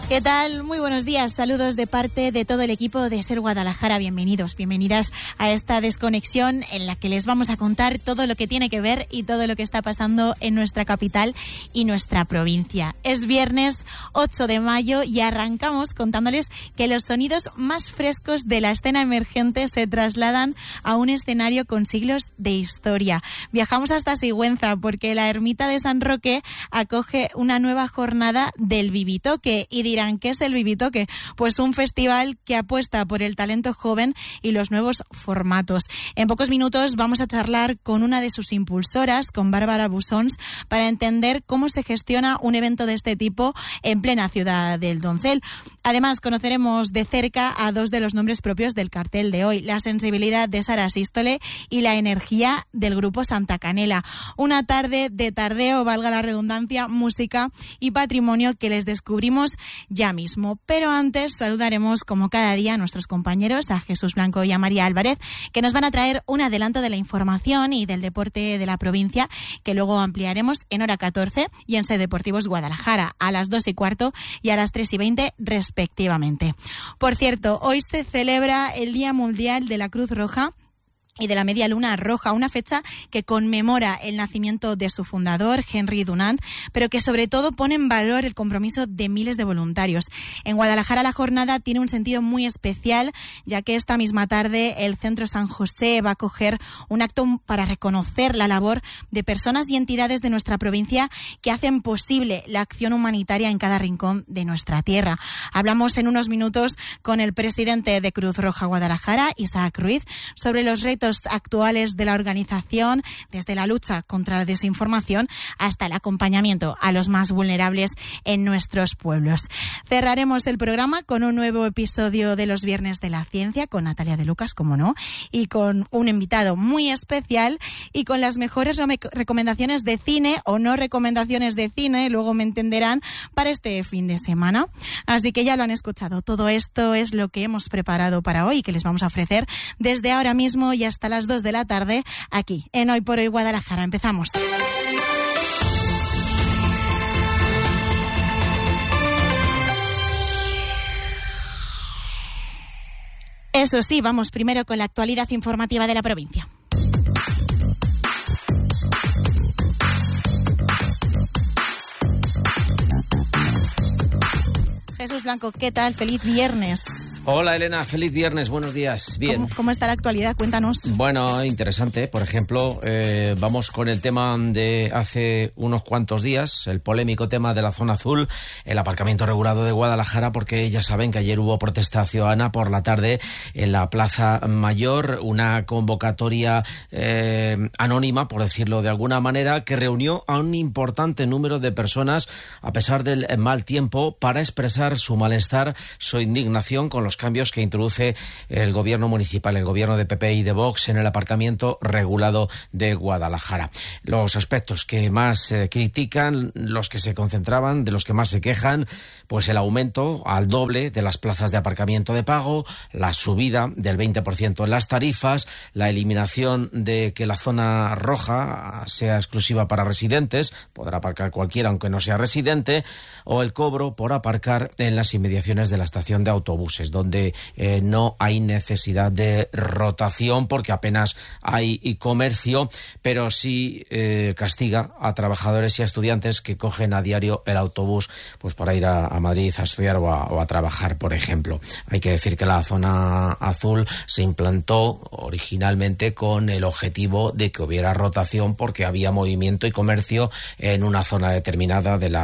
¿Qué tal? Muy buenos días. Saludos de parte de todo el equipo de Ser Guadalajara. Bienvenidos, bienvenidas a esta desconexión en la que les vamos a contar todo lo que tiene que ver y todo lo que está pasando en nuestra capital y nuestra provincia. Es viernes 8 de mayo y arrancamos contándoles que los sonidos más frescos de la escena emergente se trasladan a un escenario con siglos de historia. Viajamos hasta Sigüenza porque la ermita de San Roque acoge una nueva jornada del Vivitoque. Y dirán, ¿qué es el Vivitoque? Pues un festival que apuesta por el talento joven y los nuevos formatos. En pocos minutos vamos a charlar con una de sus impulsoras, con Bárbara Busons, para entender cómo se gestiona un evento de este tipo en plena ciudad del Doncel. Además, conoceremos de cerca a dos de los nombres propios del cartel de hoy, la sensibilidad de Sara Sístole y la energía del grupo Santa Canela. Una tarde de tardeo, valga la redundancia, música y patrimonio que les descubrimos ya mismo. Pero antes saludaremos como cada día a nuestros compañeros, a Jesús Blanco y a María Álvarez, que nos van a traer un adelanto de la información y del deporte de la provincia, que luego ampliaremos en hora 14 y en Sede Deportivos Guadalajara a las 2:15 y a las 3:20 respectivamente. Por cierto, hoy se celebra el Día Mundial de la Cruz Roja y de la Media Luna Roja, una fecha que conmemora el nacimiento de su fundador, Henry Dunant, pero que sobre todo pone en valor el compromiso de miles de voluntarios. En Guadalajara la jornada tiene un sentido muy especial, ya que esta misma tarde el Centro San José va a acoger un acto para reconocer la labor de personas y entidades de nuestra provincia que hacen posible la acción humanitaria en cada rincón de nuestra tierra. Hablamos en unos minutos con el presidente de Cruz Roja Guadalajara, Isaac Ruiz, sobre los retos actuales de la organización, desde la lucha contra la desinformación hasta el acompañamiento a los más vulnerables en nuestros pueblos. Cerraremos el programa con un nuevo episodio de los Viernes de la Ciencia, con Natalia de Lucas, como no, y con un invitado muy especial y con las mejores recomendaciones de cine o no recomendaciones de cine, luego me entenderán, para este fin de semana. Así que ya lo han escuchado, todo esto es lo que hemos preparado para hoy, que les vamos a ofrecer desde ahora mismo y hasta las 2 de la tarde, aquí en Hoy por Hoy Guadalajara. Empezamos. Eso sí, vamos primero con la actualidad informativa de la provincia. Jesús Blanco, ¿qué tal? Feliz viernes. Hola Elena, feliz viernes, buenos días. Bien. ¿Cómo está la actualidad? Cuéntanos. Bueno, interesante. Por ejemplo, vamos con el tema de hace unos cuantos días, el polémico tema de la zona azul, el aparcamiento regulado de Guadalajara, porque ya saben que ayer hubo protesta ciudadana por la tarde en la Plaza Mayor, una convocatoria anónima, por decirlo de alguna manera, que reunió a un importante número de personas, a pesar del mal tiempo, para expresar su malestar, su indignación con los cambios que introduce el gobierno municipal, el gobierno de PP y de Vox en el aparcamiento regulado de Guadalajara. Los aspectos que más critican, los que se concentraban, de los que más se quejan, pues el aumento al doble de las plazas de aparcamiento de pago, la subida del 20% en las tarifas, la eliminación de que la zona roja sea exclusiva para residentes, podrá aparcar cualquiera aunque no sea residente, o el cobro por aparcar en las inmediaciones de la estación de autobuses, donde no hay necesidad de rotación porque apenas hay comercio, pero sí castiga a trabajadores y a estudiantes que cogen a diario el autobús pues para ir a Madrid a estudiar o a trabajar, por ejemplo. Hay que decir que la zona azul se implantó originalmente con el objetivo de que hubiera rotación porque había movimiento y comercio en una zona determinada de la